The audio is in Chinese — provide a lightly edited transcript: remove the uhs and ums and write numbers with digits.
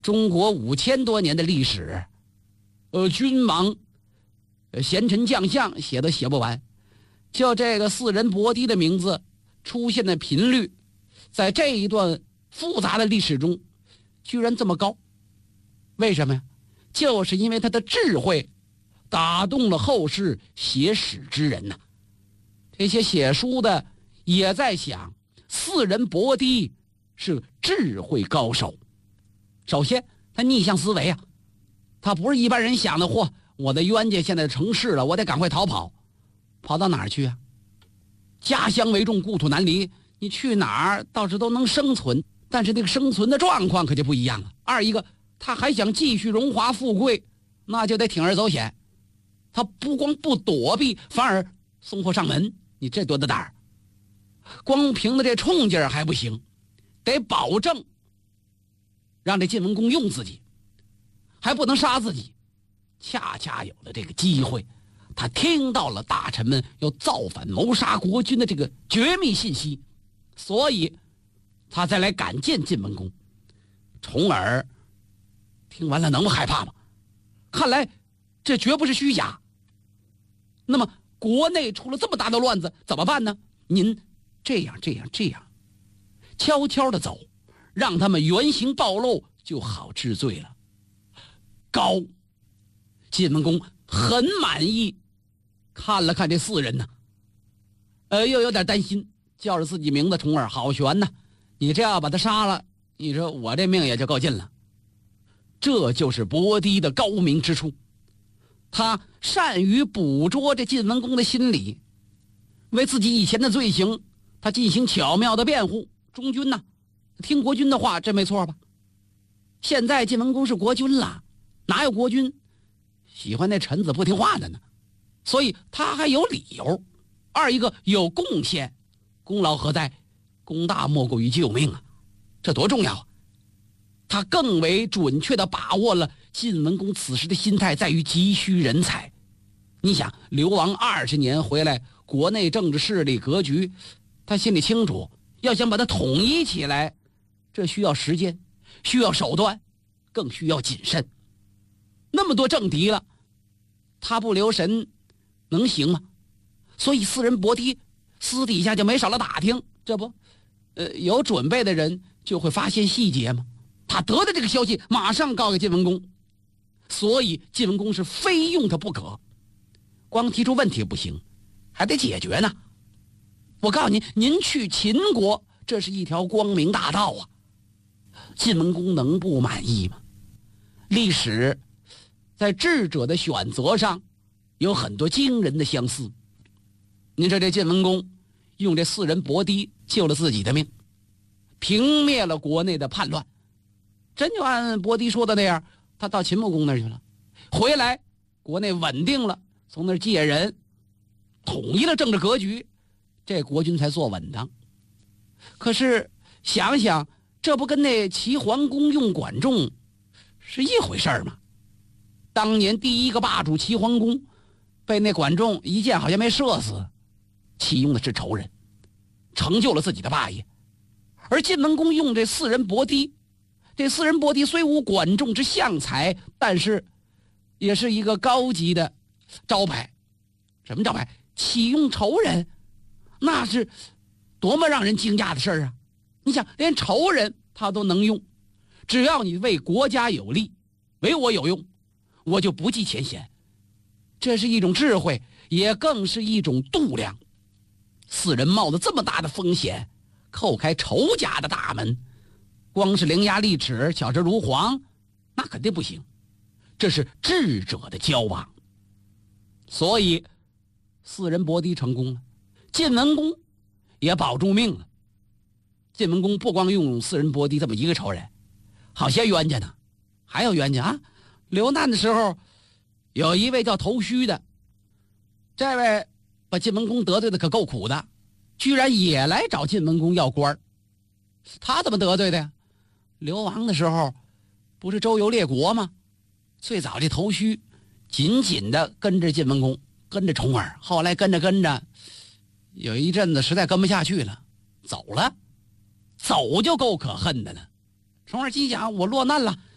中国5000多年的历史，君王、贤臣将相写都写不完，就这个四人伯堤的名字出现的频率，在这一段复杂的历史中居然这么高。为什么呀？就是因为他的智慧打动了后世写史之人呐。这些写书的也在想，四人伯堤是智慧高手。首先他逆向思维啊，他不是一般人想的，我的冤家现在成事了，我得赶快逃跑。跑到哪儿去啊？家乡为重，故土难离，你去哪儿倒是都能生存，但是那个生存的状况可就不一样了。二一个，他还想继续荣华富贵，那就得铤而走险。他不光不躲避，反而送货上门，你这多大胆儿！光凭着这冲劲儿还不行，得保证让这晋文公用自己，还不能杀自己。恰恰有了这个机会，他听到了大臣们要造反谋杀国君的这个绝密信息，所以他再来赶见晋文公。重耳听完了能不害怕吗？看来这绝不是虚假。那么国内出了这么大的乱子怎么办呢？您这样悄悄的走，让他们原形暴露，就好治罪了。高晋文公很满意，看了看这四人呢，又有点担心，叫着自己名字重耳，好悬呐！你这要把他杀了，你说我这命也就够尽了。这就是伯堤的高明之处，他善于捕捉这晋文公的心理，为自己以前的罪行，他进行巧妙的辩护。忠君呐，听国君的话，这没错吧？现在晋文公是国君了，哪有国君喜欢那臣子不听话的呢？所以他还有理由。二一个有贡献，功劳何在？功大莫过于救命啊，这多重要啊！他更为准确地把握了晋文公此时的心态，在于急需人才。你想，流亡20年回来，国内政治势力格局，他心里清楚，要想把它统一起来，这需要时间，需要手段，更需要谨慎。那么多政敌了，他不留神能行吗？所以四人伯堤私底下就没少了打听，这不有准备的人就会发现细节吗？他得的这个消息马上告给晋文公，所以晋文公是非用他不可。光提出问题不行，还得解决呢。我告诉您，您去秦国，这是一条光明大道啊。晋文公能不满意吗？历史在智者的选择上有很多惊人的相似。您说这晋文公用这四人伯堤救了自己的命，平灭了国内的叛乱。真就按伯堤说的那样，他到秦穆公那儿去了，回来国内稳定了，从那儿借人统一了政治格局，这国君才坐稳当。可是想想，这不跟那齐桓公用管仲是一回事吗？当年第一个霸主齐桓公被那管仲一箭好像没射死，启用的是仇人，成就了自己的霸业。而晋文公用这四人伯堤，这四人伯堤虽无管仲之相才，但是也是一个高级的招牌。什么招牌？启用仇人，那是多么让人惊讶的事儿啊！你想，连仇人他都能用，只要你为国家有利，为我有用，我就不计前嫌。这是一种智慧，也更是一种度量。四人冒着这么大的风险，叩开仇家的大门，光是伶牙俐齿、巧舌如簧，那肯定不行。这是智者的交往。所以四人伯堤成功了，晋文公也保住命了。晋文公不光用四人伯堤这么一个仇人，好些冤家呢，还有冤家啊！流难的时候，有一位叫头须的，这位把晋文公得罪的可够苦的，居然也来找晋文公要官。他怎么得罪的呀？流亡的时候不是周游列国吗？最早这头须紧紧的跟着晋文公，跟着重耳，后来跟着有一阵子实在跟不下去了，走了。走就够可恨的了。重耳心想，我落难了，